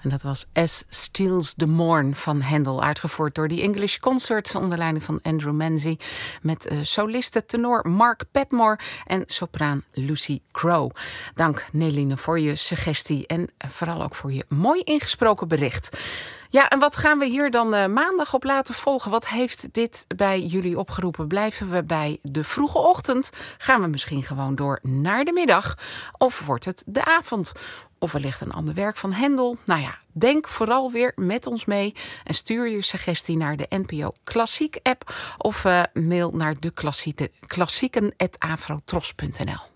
En dat was As Steals the Morn van Handel, uitgevoerd door The English Concerts onder leiding van Andrew Manzi, met soliste tenor Mark Padmore en sopraan Lucy Crow. Dank Neline voor je suggestie en vooral ook voor je mooi ingesproken bericht. Ja, en wat gaan we hier dan maandag op laten volgen? Wat heeft dit bij jullie opgeroepen? Blijven we bij de vroege ochtend? Gaan we misschien gewoon door naar de middag? Of wordt het de avond? Of wellicht een ander werk van Handel? Nou ja, denk vooral weer met ons mee en stuur je suggestie naar de NPO Klassiek app of mail naar de klassieken@afrotros.nl.